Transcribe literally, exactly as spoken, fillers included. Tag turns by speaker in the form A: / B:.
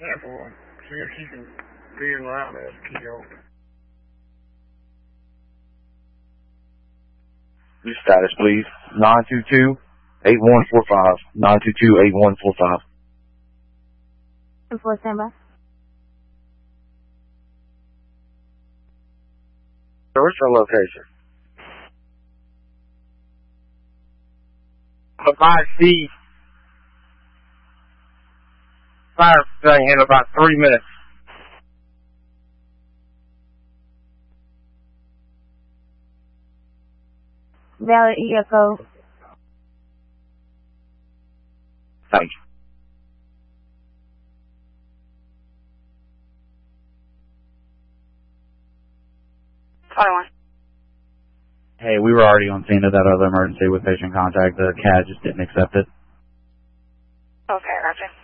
A: Yeah, boy. See if she can be in line as a key open.
B: Your status, please. nine two two, eight one four five. nine two two, eight one four five.
C: Before standby.
B: So what's your location?
A: About the fire thing in about three minutes.
C: Valid E F O.
B: Thank you.
D: twenty-one.
E: Hey, we were already on scene of that other emergency with patient contact. The C A D just didn't accept it.
D: Okay, Roger.